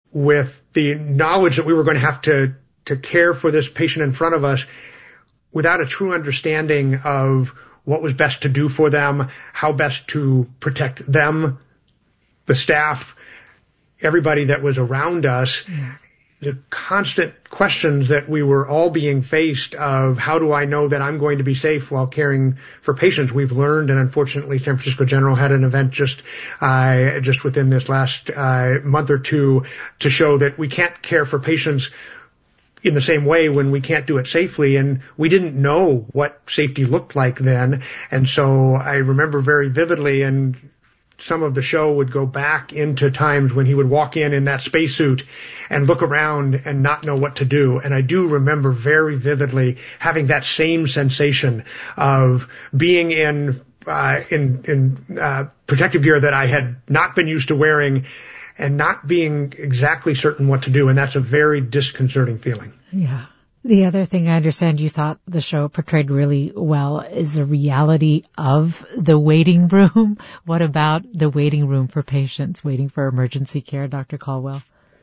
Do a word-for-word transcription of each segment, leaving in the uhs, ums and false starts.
with the knowledge that we were going to have to, to care for this patient in front of us without a true understanding of what was best to do for them, how best to protect them, the staff, everybody that was around us. Yeah. The constant questions that we were all being faced of how do I know that I'm going to be safe while caring for patients. We've learned, and unfortunately San Francisco General had an event just uh, just within this last uh, month or two to show that we can't care for patients in the same way when we can't do it safely, and we didn't know what safety looked like then. And so I remember very vividly, and some of the show would go back into times when he would walk in in that spacesuit and look around and not know what to do. And I do remember very vividly having that same sensation of being in uh, in, in uh, protective gear that I had not been used to wearing and not being exactly certain what to do. And that's a very disconcerting feeling. Yeah. The other thing I understand you thought the show portrayed really well is the reality of the waiting room. What about the waiting room for patients waiting for emergency care, Doctor Caldwell?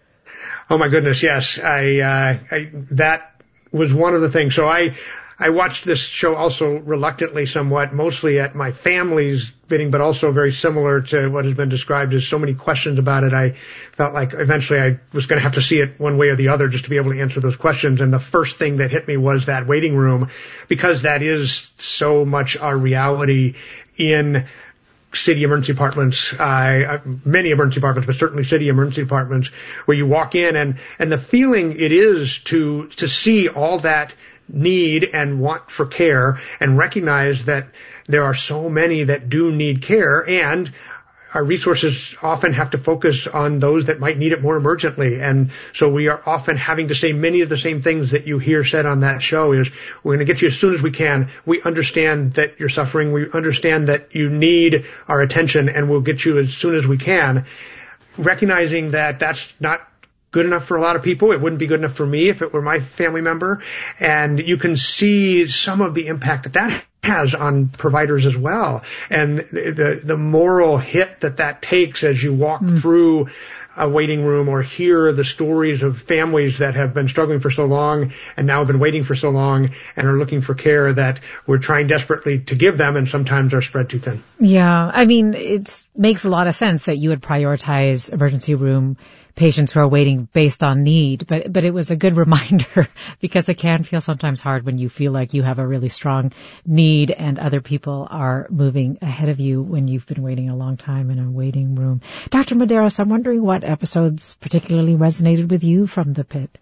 Oh my goodness, yes. I, uh, I, that was one of the things. So I, I watched this show also reluctantly somewhat, mostly at my family's bidding, but also very similar to what has been described as so many questions about it. I felt like eventually I was going to have to see it one way or the other just to be able to answer those questions. And the first thing that hit me was that waiting room, because that is so much our reality in city emergency departments, uh, many emergency departments, but certainly city emergency departments, where you walk in and, and the feeling it is to, to see all that need and want for care and recognize that there are so many that do need care, and our resources often have to focus on those that might need it more emergently. And so we are often having to say many of the same things that you hear said on that show is, we're going to get you as soon as we can. We understand that you're suffering. We understand that you need our attention, and we'll get you as soon as we can. Recognizing that that's not good enough for a lot of people. It wouldn't be good enough for me if it were my family member. And you can see some of the impact that that has on providers as well. And the, the moral hit that that takes as you walk mm. through a waiting room or hear the stories of families that have been struggling for so long and now have been waiting for so long and are looking for care that we're trying desperately to give them and sometimes are spread too thin. Yeah. I mean, it makes a lot of sense that you would prioritize emergency room patients who are waiting based on need, but but it was a good reminder because it can feel sometimes hard when you feel like you have a really strong need and other people are moving ahead of you when you've been waiting a long time in a waiting room. Doctor Medeiros, I'm wondering what episodes particularly resonated with you from the pit.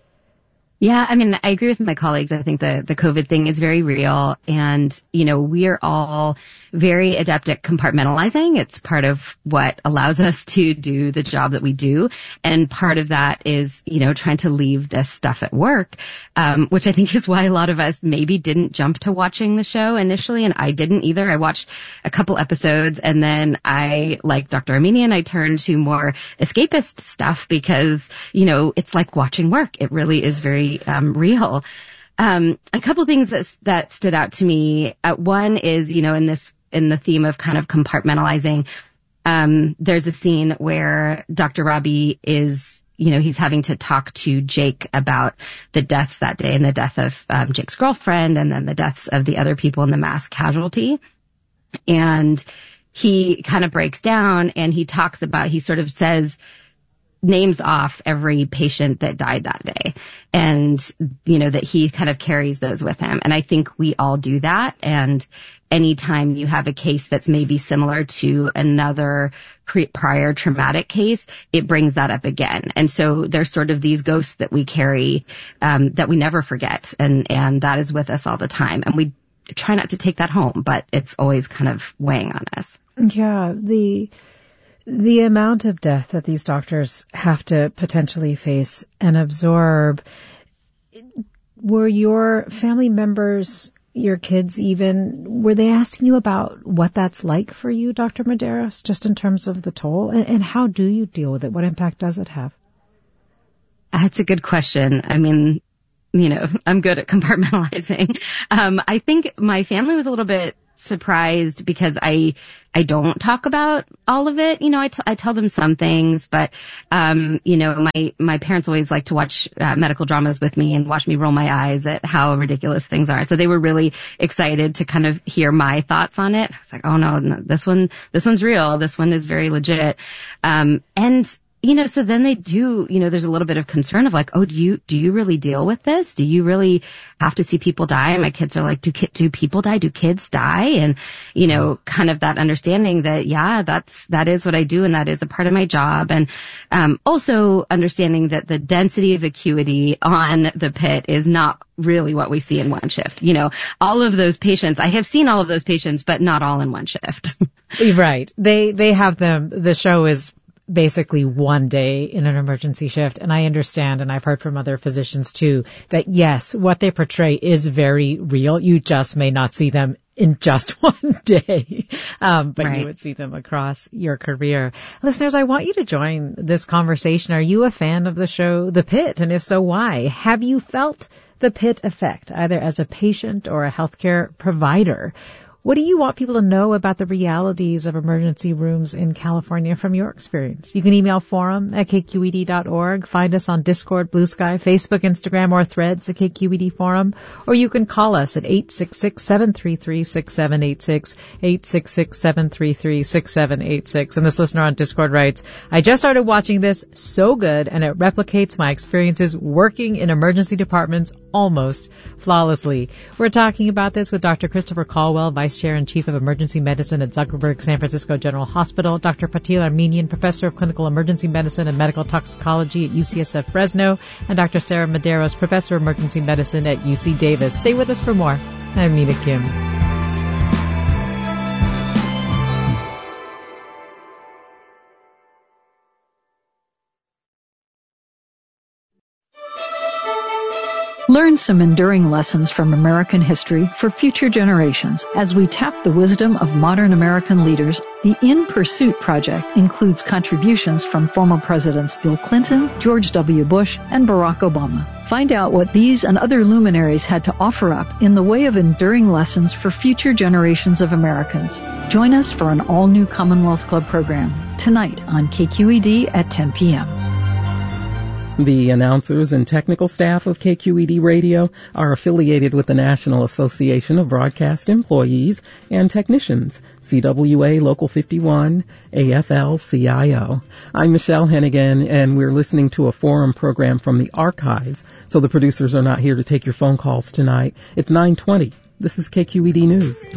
Yeah, I mean, I agree with my colleagues. I think the, the COVID thing is very real. And, you know, we are all very adept at compartmentalizing. It's part of what allows us to do the job that we do. And part of that is, you know, trying to leave this stuff at work, um, which I think is why a lot of us maybe didn't jump to watching the show initially. And I didn't either. I watched a couple episodes and then I, like Doctor Armenian, I turned to more escapist stuff because, you know, it's like watching work. It really is very um, real. Um, a couple things that, that stood out to me. Uh, one is, you know, in this, in the theme of kind of compartmentalizing, um, there's a scene where Doctor Robbie is, you know, he's having to talk to Jake about the deaths that day and the death of um, Jake's girlfriend and then the deaths of the other people in the mass casualty. And he kind of breaks down and he talks about, he sort of says, names off every patient that died that day and, you know, that he kind of carries those with him. And I think we all do that. And anytime you have a case that's maybe similar to another pre- prior traumatic case, it brings that up again. And so there's sort of these ghosts that we carry, um, that we never forget. And, and that is with us all the time. And we try not to take that home, but it's always kind of weighing on us. Yeah. The, The amount of death that these doctors have to potentially face and absorb, were your family members, your kids even, were they asking you about what that's like for you, Doctor Medeiros, just in terms of the toll? And, and how do you deal with it? What impact does it have? That's a good question. I mean, you know, I'm good at compartmentalizing. Um, I think my family was a little bit surprised because I, I don't talk about all of it. You know, I, t- I tell them some things, but, um, you know, my, my parents always like to watch uh, medical dramas with me and watch me roll my eyes at how ridiculous things are. So they were really excited to kind of hear my thoughts on it. I was like, oh no, no this one, this one's real. This one is very legit. Um, and You know, so then they do, you know, there's a little bit of concern of like, oh, do you, do you really deal with this? Do you really have to see people die? And my kids are like, do ki- do people die? Do kids die? And, you know, kind of that understanding that, yeah, that's, that is what I do and that is a part of my job. And, um, also understanding that the density of acuity on the pit is not really what we see in one shift. You know, all of those patients, I have seen all of those patients, but not all in one shift. Right. They, they have them, the show is basically one day in an emergency shift. And I understand, and I've heard from other physicians too, that yes, what they portray is very real. You just may not see them in just one day, um, but right. You would see them across your career. Listeners, I want you to join this conversation. Are you a fan of the show The Pit? And if so, why? Have you felt the pit effect, either as a patient or a healthcare provider? What do you want people to know about the realities of emergency rooms in California from your experience? You can email forum at k q e d dot org. Find us on Discord, Blue Sky, Facebook, Instagram, or Threads at K Q E D Forum. Or you can call us at eight six six, seven three three, six seven eight six, eight six six, seven three three, six seven eight six. And this listener on Discord writes, I just started watching this, so good, and it replicates my experiences working in emergency departments almost flawlessly. We're talking about this with Doctor Christopher Caldwell, Vice Chair and Chief of Emergency Medicine at Zuckerberg San Francisco General Hospital, Doctor Patil Armenian, Professor of Clinical Emergency Medicine and Medical Toxicology at U C S F Fresno, and Doctor Sarah Medeiros, Professor of Emergency Medicine at U C Davis. Stay with us for more. I'm Mina Kim. Learn some enduring lessons from American history for future generations as we tap the wisdom of modern American leaders. The In Pursuit Project includes contributions from former Presidents Bill Clinton, George W. Bush, and Barack Obama. Find out what these and other luminaries had to offer up in the way of enduring lessons for future generations of Americans. Join us for an all-new Commonwealth Club program tonight on K Q E D at ten p.m. The announcers and technical staff of K Q E D Radio are affiliated with the National Association of Broadcast Employees and Technicians, C W A Local fifty-one, A F L C I O. I'm Michelle Hennigan, and we're listening to a forum program from the archives, so the producers are not here to take your phone calls tonight. It's nine twenty. This is K Q E D News.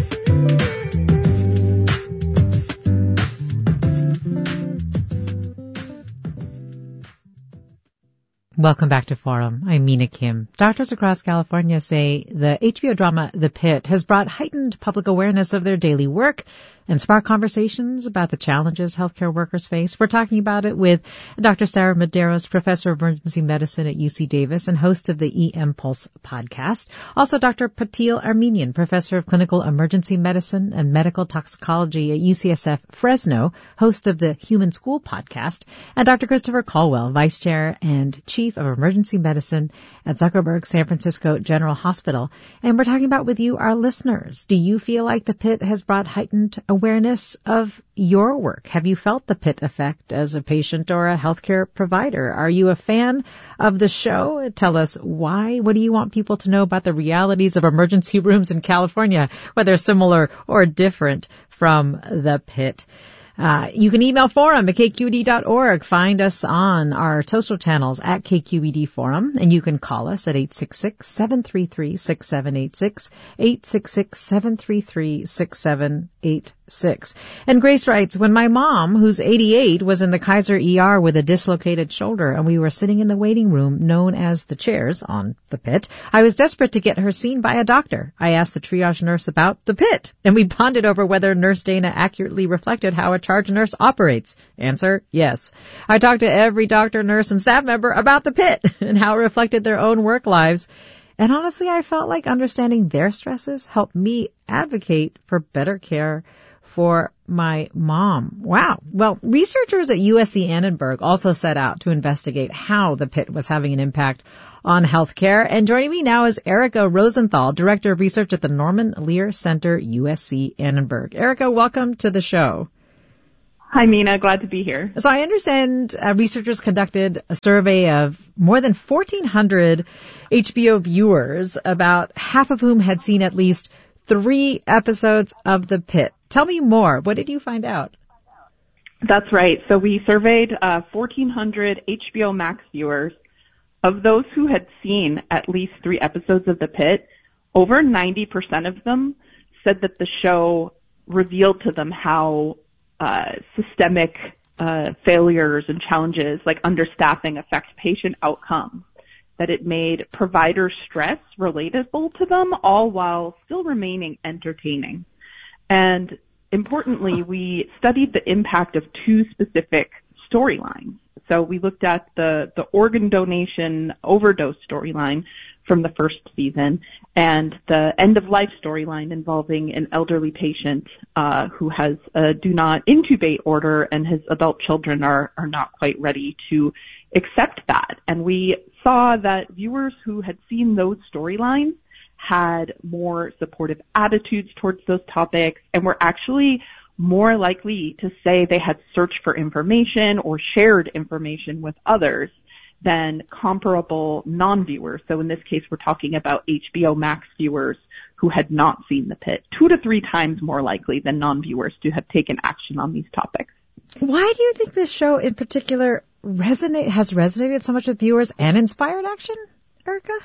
Welcome back to Forum. I'm Mina Kim. Doctors across California say the H B O drama The Pit has brought heightened public awareness of their daily work and sparked conversations about the challenges healthcare workers face. We're talking about it with Doctor Sarah Medeiros, Professor of Emergency Medicine at U C Davis and host of the E M Pulse podcast. Also Doctor Patil Armenian, Professor of Clinical Emergency Medicine and Medical Toxicology at U C S F Fresno, host of the Human School podcast, and Doctor Christopher Caldwell, Vice Chair and Chief of Emergency Medicine at Zuckerberg San Francisco General Hospital. And we're talking about with you, our listeners. Do you feel like the Pit has brought heightened awareness of your work? Have you felt the Pit effect as a patient or a healthcare provider? Are you a fan of the show? Tell us why. What do you want people to know about the realities of emergency rooms in California, whether similar or different from the Pit? Uh, you can email forum at k q e d dot org. Find us on our social channels at K Q E D Forum, and you can call us at eight six six, seven three three, six seven eight six, eight six six, seven three three, six seven eight six. And Grace writes, when my mom, who's eighty-eight, was in the Kaiser E R with a dislocated shoulder and we were sitting in the waiting room known as the chairs on the Pit, I was desperate to get her seen by a doctor. I asked the triage nurse about the Pit, and we bonded over whether Nurse Dana accurately reflected how a charge nurse operates. Answer, yes. I talked to every doctor, nurse, and staff member about the Pit and how it reflected their own work lives. And honestly, I felt like understanding their stresses helped me advocate for better care for my mom. Wow. Well, researchers at U S C Annenberg also set out to investigate how the pit was having an impact on healthcare. And joining me now is Erica Rosenthal, Director of Research at the Norman Lear Center, U S C Annenberg. Erica, welcome to the show. Hi, Mina. Glad to be here. So I understand uh, researchers conducted a survey of more than fourteen hundred H B O viewers, about half of whom had seen at least three episodes of The Pit. Tell me more. What did you find out? That's right. So we surveyed uh, fourteen hundred H B O Max viewers. Of those who had seen at least three episodes of The Pit, over ninety percent of them said that the show revealed to them how Uh, systemic uh, failures and challenges like understaffing affect patient outcomes, that it made provider stress relatable to them, all while still remaining entertaining. And importantly, we studied the impact of two specific storylines. So we looked at the, the organ donation overdose storyline from the first season and the end-of-life storyline involving an elderly patient uh, who has a do not intubate order, and his adult children are, are not quite ready to accept that. And we saw that viewers who had seen those storylines had more supportive attitudes towards those topics and were actually more likely to say they had searched for information or shared information with others than comparable non-viewers. So in this case, we're talking about H B O Max viewers who had not seen The Pit, two to three times more likely than non-viewers to have taken action on these topics. Why do you think this show in particular resonate has resonated so much with viewers and inspired action, Erica?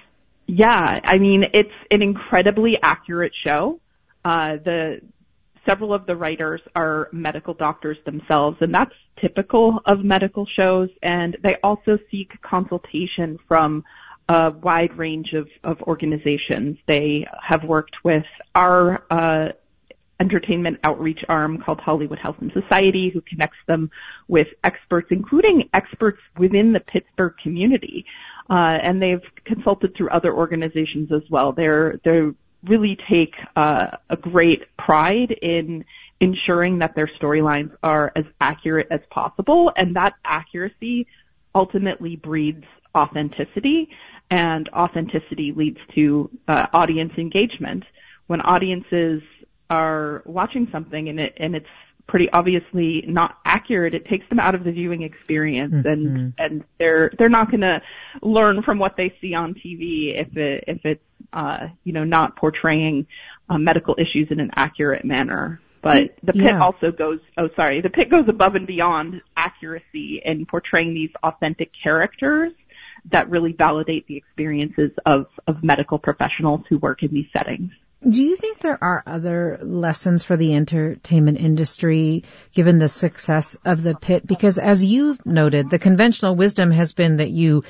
Yeah, I mean, it's an incredibly accurate show. Uh, the Several of the writers are medical doctors themselves, and that's typical of medical shows. And they also seek consultation from a wide range of, of organizations. They have worked with our uh, entertainment outreach arm called Hollywood Health and Society, who connects them with experts, including experts within the Pittsburgh community. Uh, and they've consulted through other organizations as well. They're they're really take uh, a great pride in ensuring that their storylines are as accurate as possible, and that accuracy ultimately breeds authenticity, and authenticity leads to uh, audience engagement. When audiences are watching something and it and it's pretty obviously not accurate, it takes them out of the viewing experience, mm-hmm. and and they're they're not going to learn from what they see on T V if it if it's uh you know not portraying uh, medical issues in an accurate manner. But the Pit yeah. also goes oh sorry the Pit goes above and beyond accuracy in portraying these authentic characters that really validate the experiences of of medical professionals who work in these settings. Do you think there are other lessons for the entertainment industry given the success of The Pit? Because as you've noted, the conventional wisdom has been that you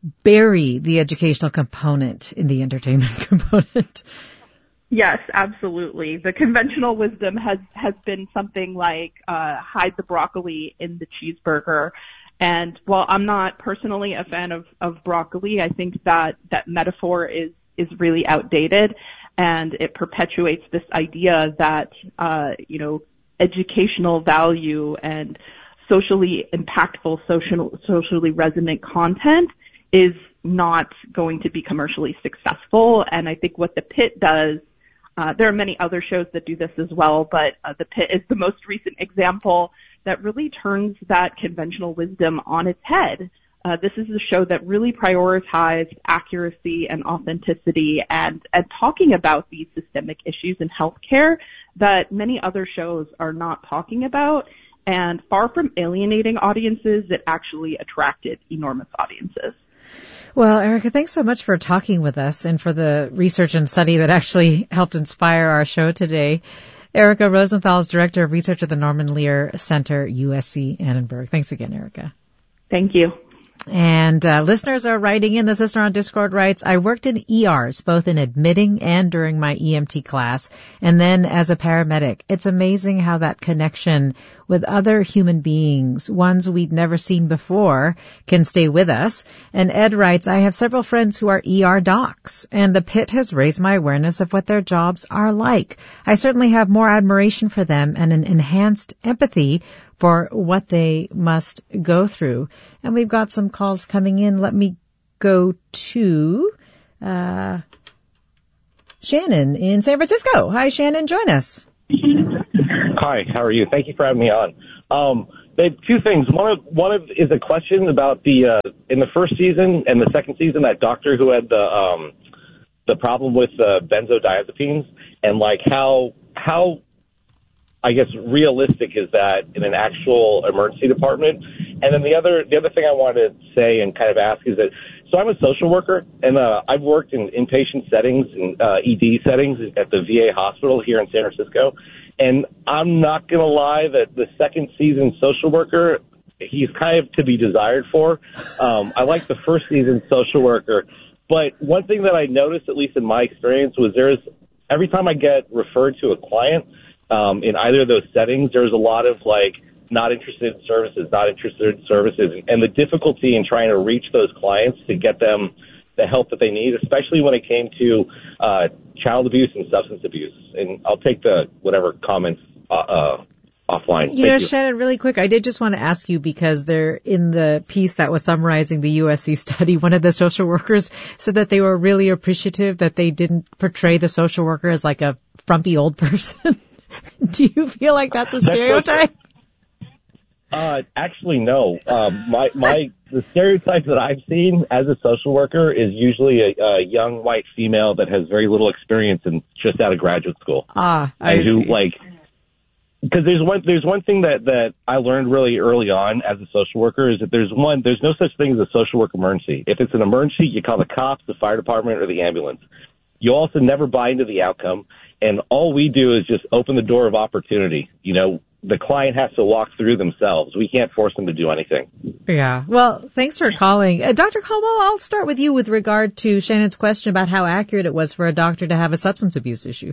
bury the educational component in the entertainment component. Yes, absolutely. The conventional wisdom has, has been something like uh, hide the broccoli in the cheeseburger. And while I'm not personally a fan of, of broccoli, I think that that metaphor is, is really outdated. And it perpetuates this idea that, uh, you know, educational value and socially impactful, social, socially resonant content is not going to be commercially successful. And I think what The Pit does, uh, there are many other shows that do this as well, but uh, The Pit is the most recent example that really turns that conventional wisdom on its head. Uh, this is a show that really prioritized accuracy and authenticity and, and talking about these systemic issues in healthcare that many other shows are not talking about. And far from alienating audiences, it actually attracted enormous audiences. Well, Erica, thanks so much for talking with us and for the research and study that actually helped inspire our show today. Erica Rosenthal is Director of Research at the Norman Lear Center, U S C Annenberg. Thanks again, Erica. Thank you. And uh, listeners are writing in. This listener on Discord writes, I worked in E Rs, both in admitting and during my E M T class, and then as a paramedic. It's amazing how that connection with other human beings, ones we'd never seen before, can stay with us. And Ed writes, I have several friends who are E R docs, and the pit has raised my awareness of what their jobs are like. I certainly have more admiration for them and an enhanced empathy for what they must go through. And we've got some calls coming in. Let me go to uh Shannon in San Francisco. Hi, Shannon. Join us. Hi. How are you? Thank you for having me on. Um, they two things. One of one of is a question about the uh, in the first season and the second season, that doctor who had the um, the problem with uh, benzodiazepines, and like how how I guess realistic is that in an actual emergency department? And then the other the other thing I wanted to say and kind of ask is that, so I'm a social worker, and uh, I've worked in inpatient settings and uh, E D settings at the V A hospital here in San Francisco. And I'm not going to lie that the second season social worker, he's kind of to be desired for. Um, I like the first season social worker. But one thing that I noticed, at least in my experience, was there's every time I get referred to a client um, in either of those settings, there's a lot of like, not interested in services, not interested in services, and the difficulty in trying to reach those clients to get them the help that they need, especially when it came to uh, child abuse and substance abuse. And I'll take the whatever comments uh, uh, offline. You Thank know, you. Shannon, really quick, I did just want to ask you, because they're in the piece that was summarizing the U S C study, one of the social workers said that they were really appreciative that they didn't portray the social worker as like a frumpy old person. Do you feel like that's a stereotype? That's Uh, actually, no. Um, my, my, the stereotype that I've seen as a social worker is usually a, a young white female that has very little experience and just out of graduate school. Ah, I and who, see. like, because there's one, there's one thing that, that I learned really early on as a social worker is that there's one, there's no such thing as a social work emergency. If it's an emergency, you call the cops, the fire department, or the ambulance. You also never buy into the outcome. And all we do is just open the door of opportunity. You know, the client has to walk through themselves. We can't force them to do anything. Yeah. Well, thanks for calling. Uh, Doctor Caldwell, I'll start with you with regard to Shannon's question about how accurate it was for a doctor to have a substance abuse issue.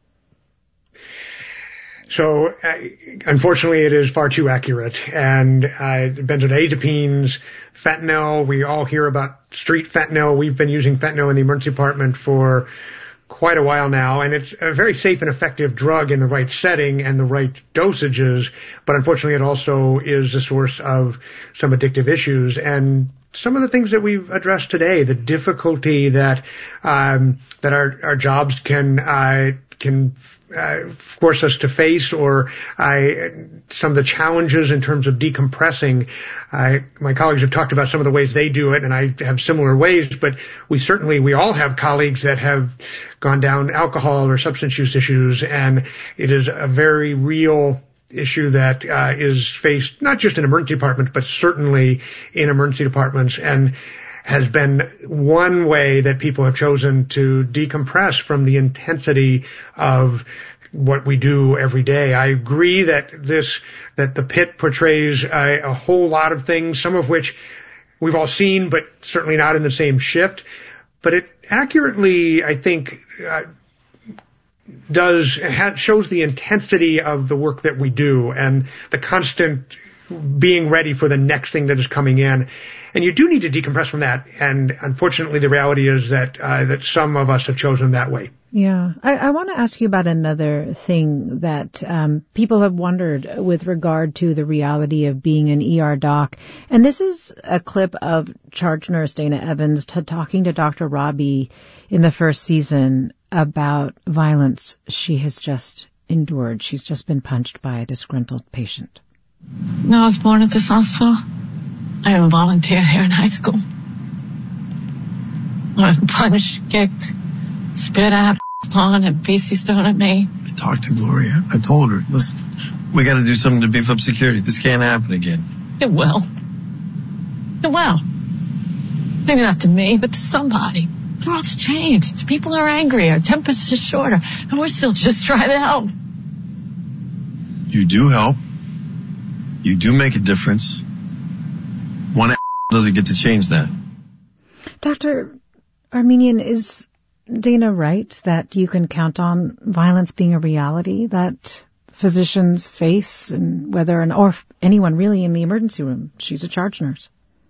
So, uh, unfortunately, it is far too accurate. And uh, benzodiazepines, fentanyl, we all hear about street fentanyl. We've been using fentanyl in the emergency department for quite a while now, and it's a very safe and effective drug in the right setting and the right dosages, but unfortunately it also is a source of some addictive issues. And some of the things that we've addressed today, the difficulty that um, that our, our jobs can uh, can uh, force us to face, or uh, some of the challenges in terms of decompressing. Uh, my colleagues have talked about some of the ways they do it, and I have similar ways, but we certainly, we all have colleagues that have gone down alcohol or substance use issues, and it is a very real issue that uh, is faced not just in emergency departments, but certainly in emergency departments, and has been one way that people have chosen to decompress from the intensity of what we do every day. I agree that this, that the pit portrays a, a whole lot of things, some of which we've all seen, but certainly not in the same shift. But it accurately, I think, uh, does, ha- shows the intensity of the work that we do and the constant being ready for the next thing that is coming in. And you do need to decompress from that. And unfortunately, the reality is that uh, that some of us have chosen that way. Yeah. I, I want to ask you about another thing that um, people have wondered with regard to the reality of being an E R doc. And this is a clip of charge nurse Dana Evans t- talking to Doctor Robbie in the first season about violence she has just endured. She's just been punched by a disgruntled patient. When I was born at this hospital, I volunteered here in high school. I was punched, kicked, spit at, on, and feces thrown at me. I talked to Gloria. I told her, listen, we got to do something to beef up security. This can't happen again. It will. It will. Maybe not to me, but to somebody. The world's changed. People are angry. Our tempers are shorter. And we're still just trying to help. You do help. You do make a difference. One doesn't get to change that. Doctor Armenian, is Dana right that you can count on violence being a reality, that physicians face, and whether an or anyone really in the emergency room. She's a charge nurse.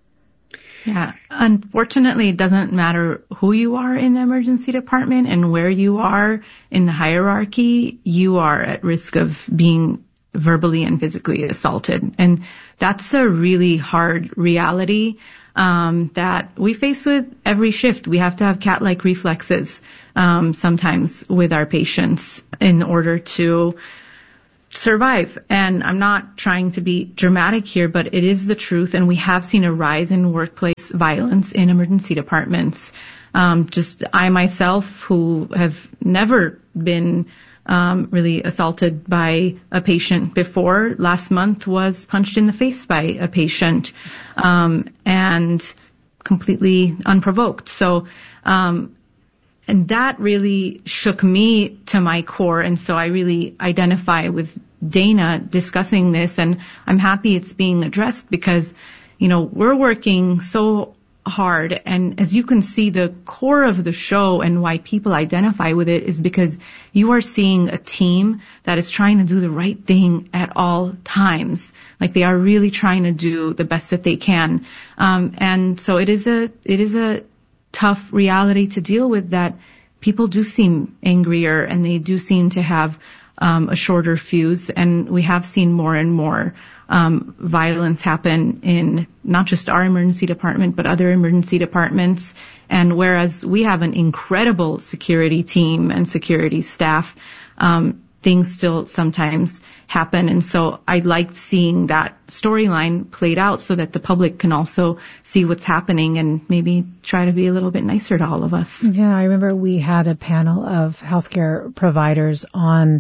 Yeah. Unfortunately, it doesn't matter who you are in the emergency department and where you are in the hierarchy, you are at risk of being verbally and physically assaulted. And that's a really hard reality um, that we face with every shift. We have to have cat-like reflexes um, sometimes with our patients in order to survive. And I'm not trying to be dramatic here, but it is the truth. And we have seen a rise in workplace violence in emergency departments. Um, just I myself, who have never been um, really assaulted by a patient before, last month was punched in the face by a patient, um, and completely unprovoked. So, um, And that really shook me to my core. And so I really identify with Dana discussing this, and I'm happy it's being addressed because, you know, we're working so hard. And as you can see, the core of the show and why people identify with it is because you are seeing a team that is trying to do the right thing at all times. Like they are really trying to do the best that they can. Um, and so it is a, it is a, tough reality to deal with, that people do seem angrier and they do seem to have um, a shorter fuse. And we have seen more and more um, violence happen in not just our emergency department, but other emergency departments. And whereas we have an incredible security team and security staff, um, things still sometimes happen. And so I liked seeing that storyline played out so that the public can also see what's happening and maybe try to be a little bit nicer to all of us. Yeah, I remember we had a panel of healthcare providers on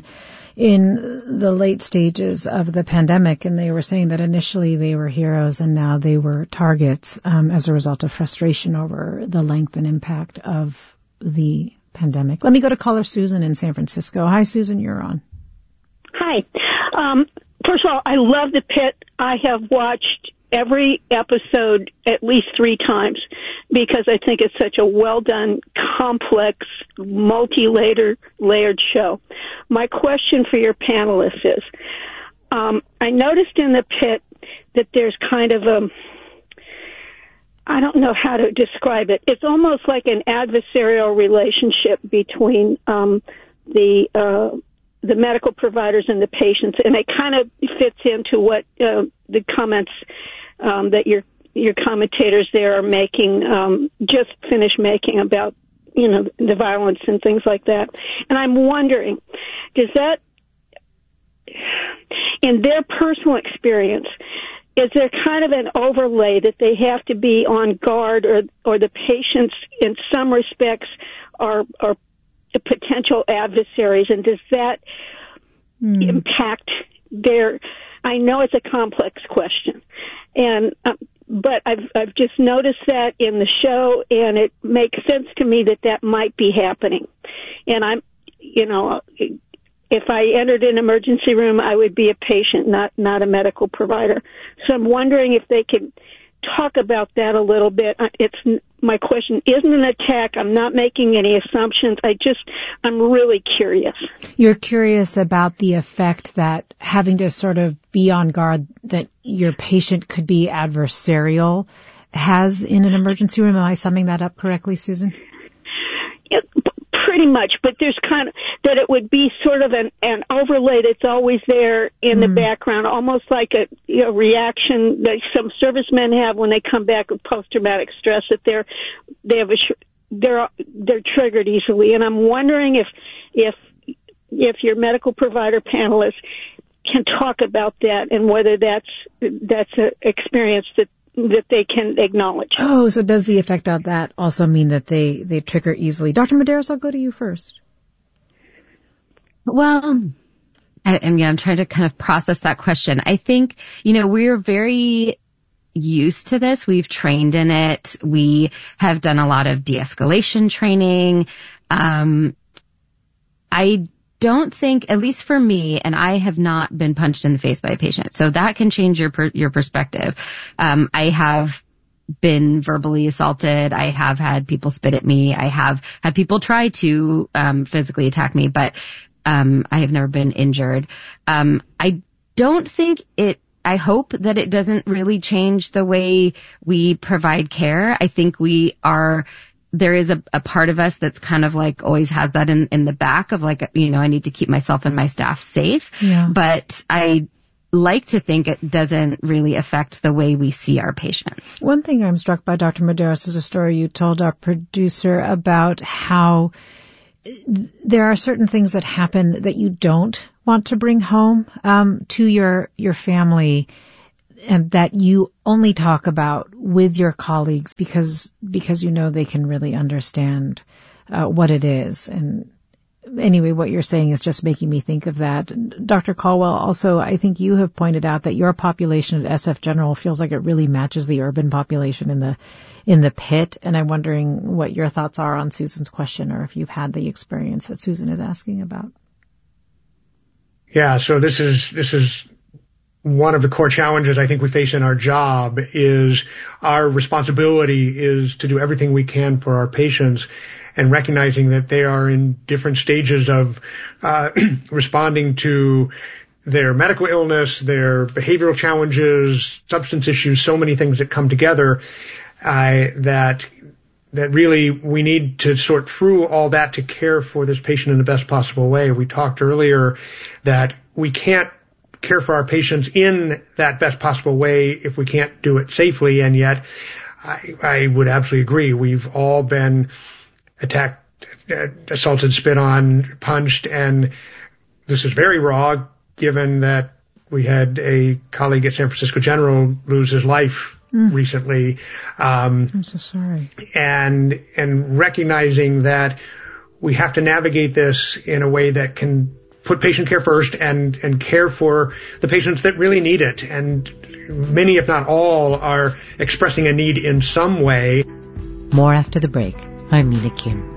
in the late stages of the pandemic, and they were saying that initially they were heroes and now they were targets um, as a result of frustration over the length and impact of the pandemic. Let me go to caller Susan in San Francisco. Hi, Susan, you're on. Hi. Um, first of all, I love The Pit. I have watched every episode at least three times because I think it's such a well-done, complex, multi-layered layered show. My question for your panelists is, um, I noticed in The Pit that there's kind of a, I don't know how to describe it. It's almost like an adversarial relationship between um, the uh, the medical providers and the patients, and it kind of fits into what uh, the comments um, that your your commentators there are making, um, just finished making about, you know, the violence and things like that. And I'm wondering, does that, in their personal experience, is there kind of an overlay that they have to be on guard, or or the patients in some respects are are potential adversaries, and does that mm. impact their, I know it's a complex question, and um, but I've I've just noticed that in the show, and it makes sense to me that that might be happening. And I'm, you know, if I entered an emergency room, I would be a patient, not not a medical provider. So I'm wondering if they could talk about that a little bit. It's my question isn't an attack. I'm not making any assumptions. I just I'm really curious. You're curious about the effect that having to sort of be on guard that your patient could be adversarial has in an emergency room. Am I summing that up correctly, Susan? It, pretty much, but there's kind of that it would be sort of an, an overlay that's always there in mm. the background, almost like a you know, reaction that some servicemen have when they come back with post-traumatic stress, that they're they have a they're they're triggered easily. And I'm wondering if if if your medical provider panelists can talk about that and whether that's that's an experience that that they can acknowledge. Oh, so does the effect of that also mean that they, they trigger easily? Doctor Medeiros, I'll go to you first. Well, I, I mean, I'm trying to kind of process that question. I think, you know, we're very used to this. We've trained in it. We have done a lot of de-escalation training. Um, I don't think, at least for me, and I have not been punched in the face by a patient, so that can change your per, your perspective. Um, I have been verbally assaulted. I have had people spit at me. I have had people try to um, physically attack me, but Um, I have never been injured. Um, I don't think it, I hope that it doesn't really change the way we provide care. I think we are, there is a, a part of us that's kind of like always has that in, in the back of like, you know, I need to keep myself and my staff safe. Yeah. But I like to think it doesn't really affect the way we see our patients. One thing I'm struck by, Doctor Medeiros, is a story you told our producer about how there are certain things that happen that you don't want to bring home um, to your your family, and that you only talk about with your colleagues because because you know they can really understand uh, what it is. And anyway, what you're saying is just making me think of that. Doctor Caldwell, also, I think you have pointed out that your population at S F General feels like it really matches the urban population in the in the pit. And I'm wondering what your thoughts are on Susan's question, or if you've had the experience that Susan is asking about. Yeah, so this is this is one of the core challenges I think we face in our job. Is our responsibility is to do everything we can for our patients, and recognizing that they are in different stages of uh, responding to their medical illness, their behavioral challenges, substance issues, so many things that come together, uh, that that really we need to sort through all that to care for this patient in the best possible way. We talked earlier that we can't care for our patients in that best possible way if we can't do it safely, and yet I, I would absolutely agree. We've all been attacked, assaulted, spit on, punched, and this is very raw given that we had a colleague at San Francisco General lose his life mm. recently. Um, I'm so sorry. And, and recognizing that we have to navigate this in a way that can put patient care first and, and care for the patients that really need it. And many, if not all, are expressing a need in some way. More after the break. I'm Mina Kim.